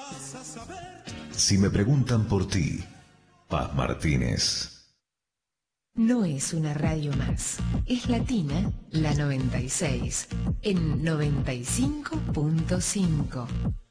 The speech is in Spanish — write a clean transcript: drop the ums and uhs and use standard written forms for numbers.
Si me preguntan por ti, Paz Martínez. No es una radio más, es Latina, la 96, en 95.5.